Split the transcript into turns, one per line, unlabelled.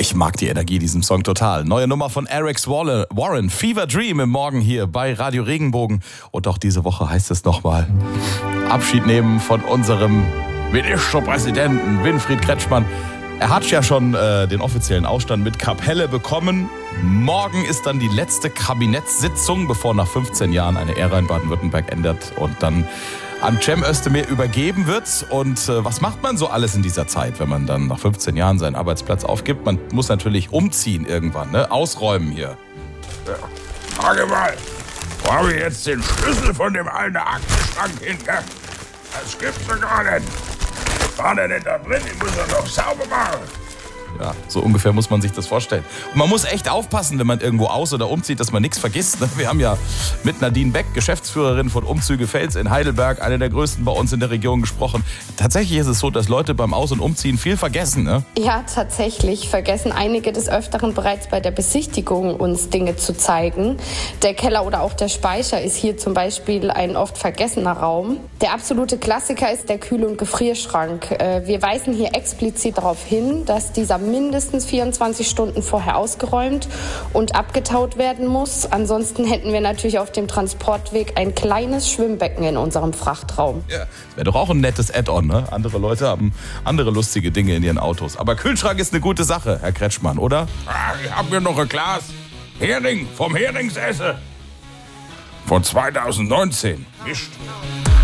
Ich mag die Energie diesem Song total. Neue Nummer von Eric Warren, Fever Dream im Morgen hier bei Radio Regenbogen. Und auch diese Woche heißt es nochmal Abschied nehmen von unserem Ministerpräsidenten Winfried Kretschmann. Er hat ja schon den offiziellen Ausstand mit Kapelle bekommen. Morgen ist dann die letzte Kabinettssitzung, bevor nach 15 Jahren eine Ära in Baden-Württemberg endet und dann an Cem Özdemir übergeben wird. Und was macht man so alles in dieser Zeit, wenn man dann nach 15 Jahren seinen Arbeitsplatz aufgibt? Man muss natürlich umziehen irgendwann, ne? Ausräumen hier.
Ja. Frage mal, wo habe ich jetzt den Schlüssel von dem alten Aktenschrank hin? Das gibt's doch gar nicht. War der nicht da drin? Ich muss doch noch sauber machen.
Ja, so ungefähr muss man sich das vorstellen. Und man muss echt aufpassen, wenn man irgendwo aus- oder umzieht, dass man nichts vergisst. Wir haben ja mit Nadine Beck, Geschäftsführerin von Umzüge Fels in Heidelberg, eine der größten bei uns in der Region, gesprochen. Tatsächlich ist es so, dass Leute beim Aus- und Umziehen viel vergessen, ne?
Ja, tatsächlich vergessen einige des Öfteren bereits bei der Besichtigung uns Dinge zu zeigen. Der Keller oder auch der Speicher ist hier zum Beispiel ein oft vergessener Raum. Der absolute Klassiker ist der Kühl- und Gefrierschrank. Wir weisen hier explizit darauf hin, dass dieser mindestens 24 Stunden vorher ausgeräumt und abgetaut werden muss. Ansonsten hätten wir natürlich auf dem Transportweg ein kleines Schwimmbecken in unserem Frachtraum.
Ja, das wäre doch auch ein nettes Add-on, ne? Andere Leute haben andere lustige Dinge in ihren Autos. Aber Kühlschrank ist eine gute Sache, Herr Kretschmann, oder?
Ich hab mir noch ein Glas Hering vom Heringsesse von 2019. Mist.